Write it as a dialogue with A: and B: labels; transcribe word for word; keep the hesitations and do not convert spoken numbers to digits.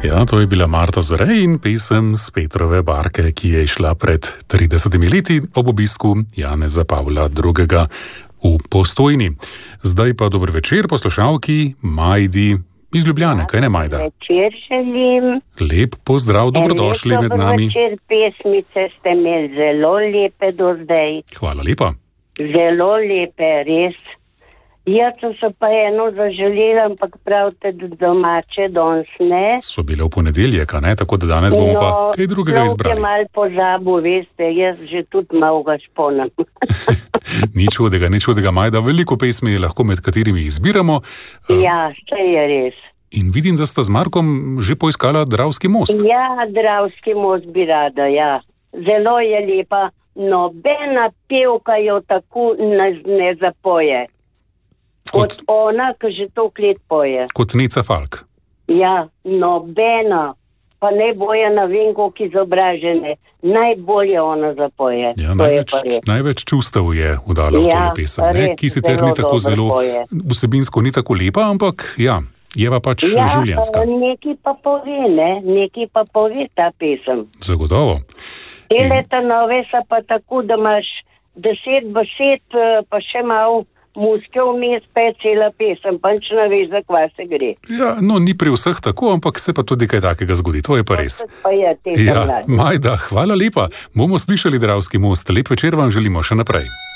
A: Ja, to je bila Marta Zore in pesem s Petrove barke, ki je išla pred tridesetimi leti ob obisku Janeza Pavla drugega. v Postojni. Zdaj pa dober večer poslušalki Majdi iz Ljubljane, kaj ne Majda?
B: Večer želim.
A: Lep pozdrav, dobrodošli med nami.
B: Večer, pesmice ste imeli zelo lepe do zdaj.
A: Hvala lepa.
B: Zelo lepe, res. Jaz sem se pa eno zaželela, ampak pravite, da domače danes ne.
A: So bile v ponedeljek, a ne? Tako da danes bomo no, pa kaj drugega izbrali.
B: No, malo pozabil, veste, jaz že tudi malo ga šponam.
A: Nič hudega, nič hudega, Majda. Veliko pesmi je lahko, med katerimi izbiramo.
B: Ja, to je res.
A: In vidim, da sta z Markom že poiskala Dravski most.
B: Ja, Dravski most bi rada, ja. Zelo je lepa. Nobena pevka jo tako ne, ne zapoje. Kot, kot ona, ki že to klet poje.
A: Kot Neca Falk.
B: Ja, nobena. Pa ne boje na vem, koliko izobražene. Najbolje ona zapoje.
A: Ja, največ, največ čustev je udala v
B: ja,
A: tole pesem, ne? Ki sicer ni tako zelo, poje. Vsebinsko ni tako lepa, ampak ja, je pa pač
B: ja,
A: življenjska.
B: Nekaj pa pove, ne? Nekaj pa pove ta pesem.
A: Zagotovo.
B: Te leta nove so pa tako, da imaš deset besed, pa še malo muske vmes, pa je cela pesem, pa nič ne veš, za kva se gre.
A: Ja, no, ni pri vseh tako, ampak se pa tudi kaj takega zgodi, to je pa res.
B: Pa je,
A: ja, Majda, hvala lepa. Bomo slišali Dravski most. Lep večer vam želimo še naprej.